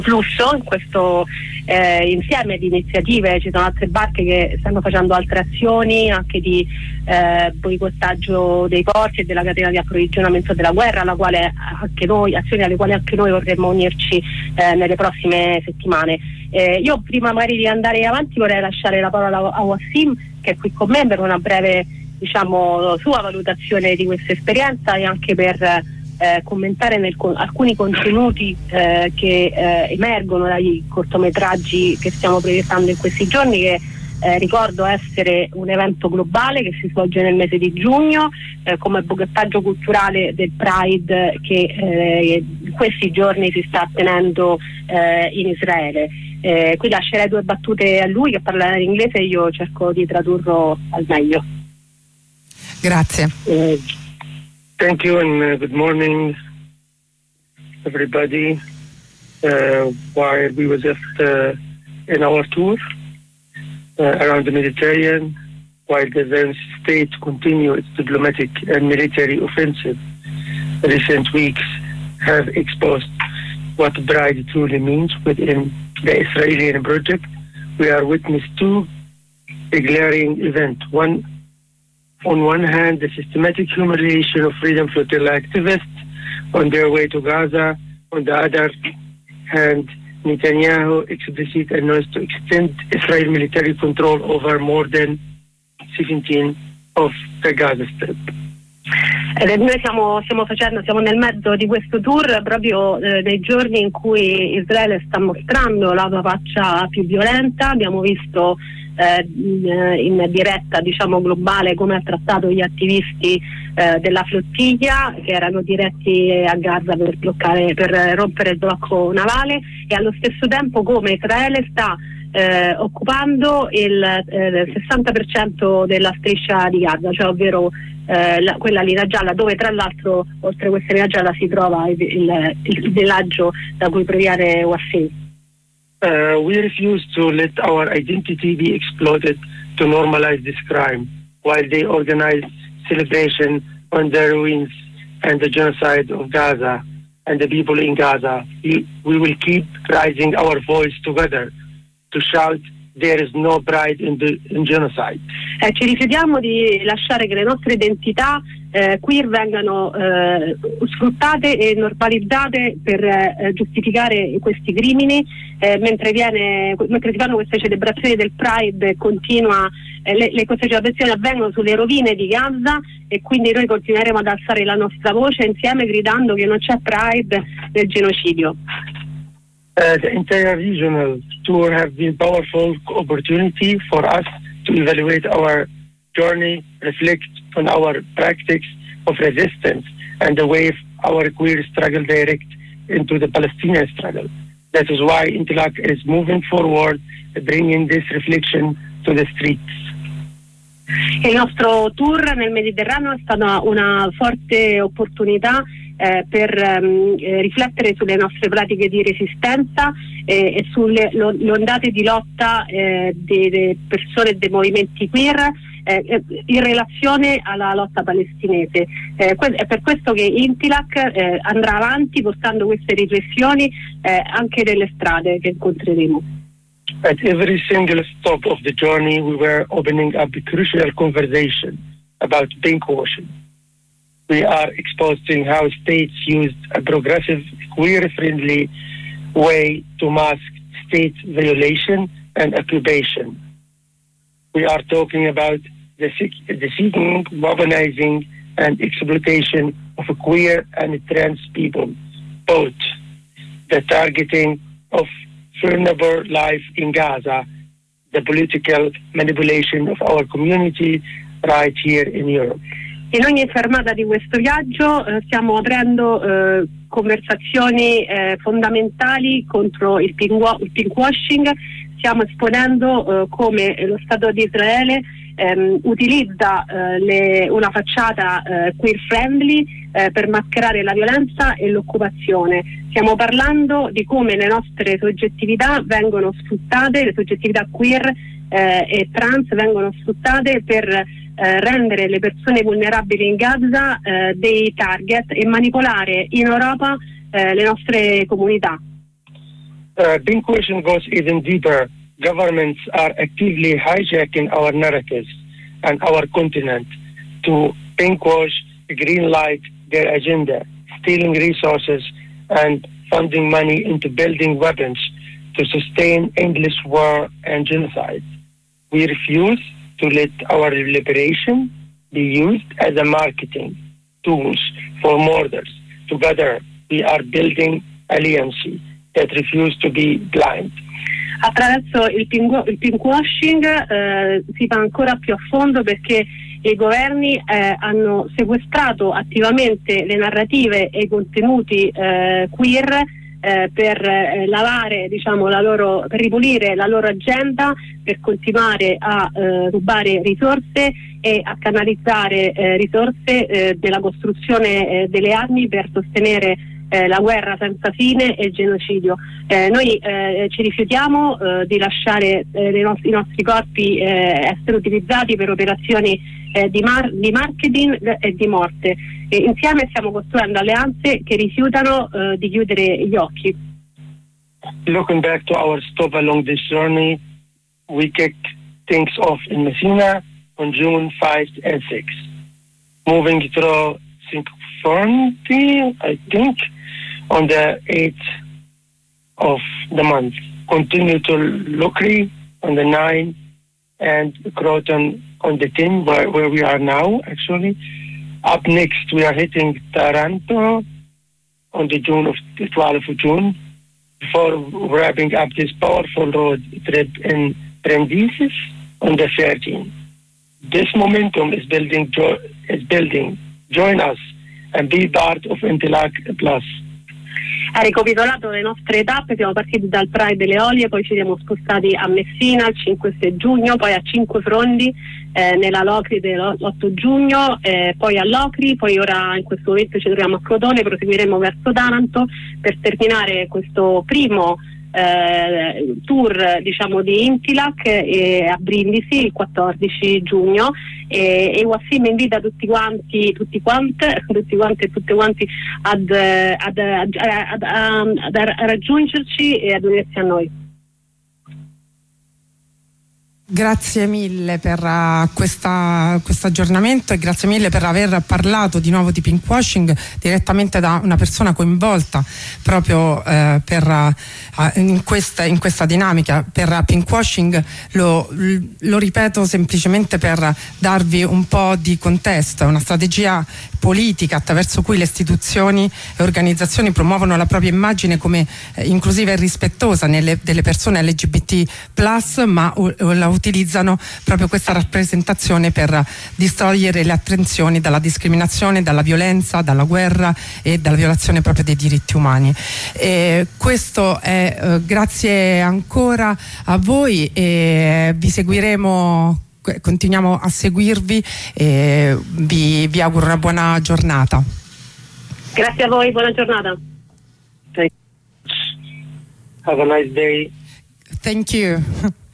flusso, in questo insieme di iniziative. Ci sono altre barche che stanno facendo altre azioni anche di boicottaggio dei porti e della catena di approvvigionamento della guerra, azioni alle quali anche noi vorremmo unirci nelle prossime settimane. Io prima magari di andare avanti vorrei lasciare la parola a Wassim, che è qui con me, per una breve sua valutazione di questa esperienza e anche per commentare alcuni contenuti che emergono dai cortometraggi che stiamo proiettando in questi giorni, che ricordo essere un evento globale che si svolge nel mese di giugno come boicottaggio culturale del Pride che in questi giorni si sta tenendo in Israele. Qui lascerei 2 battute a lui, che parla in inglese, e io cerco di tradurlo al meglio. Grazie. Thank you and good morning, everybody. While we were just in our tour around the Mediterranean, while the Zionist state continue its diplomatic and military offensive, recent weeks have exposed what Pride truly means within the Israeli project. We are witness to a glaring event. On one hand, the systematic humiliation of Freedom Flotilla activists on their way to Gaza. On the other hand, Netanyahu explicit announced to extend Israel military control over more than 17 of the Gaza Strip. Noi siamo nel mezzo di questo tour proprio nei giorni in cui Israele sta mostrando la sua faccia più violenta. Abbiamo visto in diretta globale come ha trattato gli attivisti della flottiglia che erano diretti a Gaza per rompere il blocco navale, e allo stesso tempo come Israele sta occupando il 60% della striscia di Gaza, cioè ovvero quella linea gialla, dove tra l'altro oltre a questa linea gialla si trova il villaggio da cui proviene Wassim. We refuse to let our identity be exploited to normalize this crime, while they organize celebration on the ruins and the genocide of Gaza and the people in Gaza. We will keep raising our voice together to shout there is no pride in genocide. Ci rifiutiamo di lasciare che le nostre identità queer vengano sfruttate e normalizzate per giustificare questi crimini, mentre si fanno queste celebrazioni del Pride. Queste celebrazioni avvengono sulle rovine di Gaza, e quindi noi continueremo ad alzare la nostra voce insieme, gridando che non c'è Pride nel genocidio. The entire regional tour have been powerful opportunity for us to evaluate our journey, reflect on our practice of resistance, and the way our queer struggle direct into the Palestinian struggle. That is why Intilak is moving forward, bringing this reflection to the streets. Il nostro tour nel Mediterraneo è stata una forte opportunità per riflettere sulle nostre pratiche di resistenza e sulle ondate di lotta delle persone e dei movimenti queer in relazione alla lotta palestinese. È per questo che Intilak andrà avanti portando queste riflessioni anche nelle strade che incontreremo. At every single stop of the journey, we were opening up a crucial conversation about pinkwashing. We are exposing how states used a progressive, queer-friendly way to mask state violation and occupation. We are talking about the seeking, weaponizing, and exploitation of queer and trans people, both the targeting of vulnerable life in Gaza, the political manipulation of our community right here in Europe. In ogni fermata di questo viaggio stiamo aprendo conversazioni fondamentali contro il pinkwashing. Stiamo esponendo come lo Stato di Israele utilizza una facciata queer friendly per mascherare la violenza e l'occupazione. Stiamo parlando di come le nostre soggettività vengono sfruttate, le soggettività queer e trans vengono sfruttate per rendere le persone vulnerabili in Gaza dei target e manipolare in Europa le nostre comunità. Pinkwashing goes even deeper. Governments are actively hijacking our narratives and our continent to pinkwash, greenlight their agenda, stealing resources and funding money into building weapons to sustain endless war and genocide. We refuse to let our liberation be used as a marketing tools for murders. Together, we are building alliances that refuse to be blind. Attraverso il pinkwashing si va ancora più a fondo, perché i governi hanno sequestrato attivamente le narrative e i contenuti queer per lavare, diciamo, per ripulire la loro agenda, per continuare a rubare risorse e a canalizzare risorse della costruzione delle armi per sostenere la guerra senza fine e il genocidio. Noi ci rifiutiamo di lasciare i nostri corpi essere utilizzati per operazioni di marketing e di morte. E insieme stiamo costruendo alleanze che rifiutano di chiudere gli occhi. Looking back to our stop along this journey, we kicked things off in Messina on June 5 and 6. Moving through Cinquefonti, I think, on the 8th of the month. Continue to Locri on the 9th and Croton on the 10th, where we are now, actually. Up next, we are hitting Taranto on the 12th of June, before wrapping up this powerful road trip in Brindisi on the 13th. This momentum is building. Join us and be part of Intilac Plus. Ha ricapitolato le nostre tappe: siamo partiti dal Pride delle Olie, poi ci siamo spostati a Messina il 5 e 6 giugno, poi a Cinquefondi nella Locri dell'8 giugno, poi a Locri, poi ora in questo momento ci troviamo a Crotone, proseguiremo verso Taranto per terminare questo primo tour, diciamo, di Intilac a Brindisi il 14 giugno, e Wassim invita tutti quanti e tutte quanti ad raggiungerci e ad unirsi a noi. Grazie mille per questo aggiornamento, e grazie mille per aver parlato di nuovo di pinkwashing direttamente da una persona coinvolta proprio in questa dinamica. Per pinkwashing lo ripeto semplicemente per darvi un po' di contesto: è una strategia politica attraverso cui le istituzioni e organizzazioni promuovono la propria immagine come inclusiva e rispettosa delle persone LGBT+, ma la utilizzano proprio questa rappresentazione per distogliere le attenzioni dalla discriminazione, dalla violenza, dalla guerra e dalla violazione proprio dei diritti umani. Questo è grazie ancora a voi, e vi seguiremo, continuiamo a seguirvi, e vi auguro una buona giornata. Grazie a voi, buona giornata. Have a nice day. Thank you.